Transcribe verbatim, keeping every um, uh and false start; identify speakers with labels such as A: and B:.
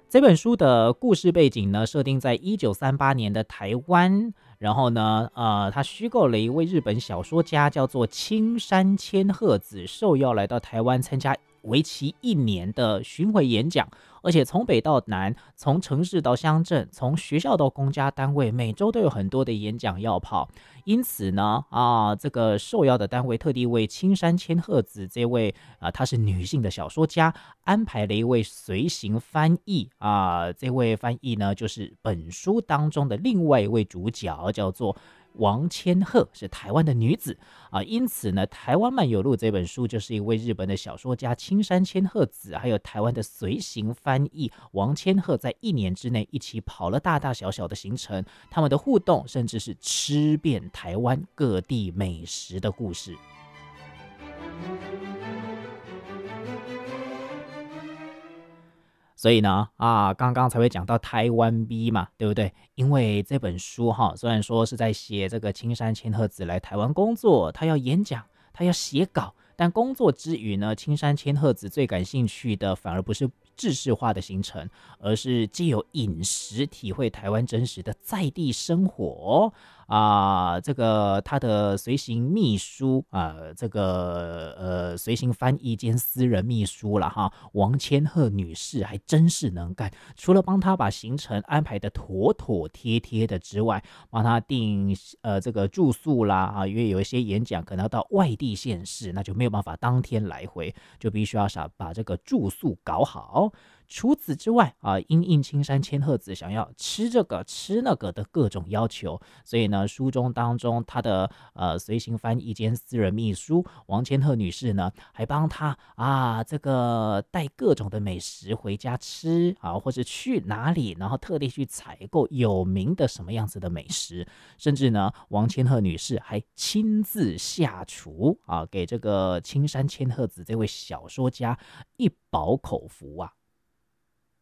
A: 这本书的故事背景呢，设定在一九三八年的台湾。然后呢，呃，他虚构了一位日本小说家，叫做青山千鹤子，受邀来到台湾参加为期一年的巡回演讲，而且从北到南，从城市到乡镇，从学校到公家单位，每周都有很多的演讲要跑。因此呢，啊，这个受邀的单位特地为青山千鹤子这位啊，她是女性的小说家，安排了一位随行翻译啊。这位翻译呢，就是本书当中的另外一位主角，叫做王千鹤，是台湾的女子啊。因此呢，《台湾漫游录》这本书就是一位日本的小说家青山千鹤子，还有台湾的随行翻译王千鹤，在一年之内一起跑了大大小小的行程，他们的互动，甚至是吃遍台湾各地美食的故事。所以呢，啊，刚刚才会讲到台湾 B 嘛，对不对？因为这本书哈，虽然说是在写这个青山千鹤子来台湾工作，他要演讲，他要写稿，但工作之余呢，青山千鹤子最感兴趣的反而不是制式化的行程，而是藉由饮食体会台湾真实的在地生活啊。这个他的随行秘书啊，这个呃随行翻译兼私人秘书了哈，王千鹤女士还真是能干。除了帮他把行程安排的妥妥帖帖的之外，帮他订呃这个住宿啦啊，因为有一些演讲可能要到外地县市，那就没有办法当天来回，就必须要把这个住宿搞好。除此之外啊，因应青山千鹤子想要吃这个吃那个的各种要求，所以呢，书中当中他的呃随行翻译兼私人秘书王千鹤女士呢，还帮他啊这个带各种的美食回家吃啊，或者去哪里，然后特地去采购有名的什么样子的美食，甚至呢，王千鹤女士还亲自下厨啊，给这个青山千鹤子这位小说家一饱口福啊。